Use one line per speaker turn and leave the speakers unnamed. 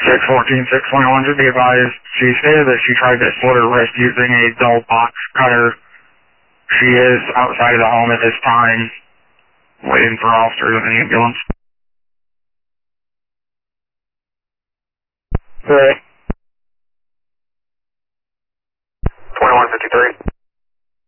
614-621 should be advised. She stated that she tried to slit her wrist using a dull box cutter. She is outside of the home at this time, waiting for officers in the ambulance.
Right. 2153.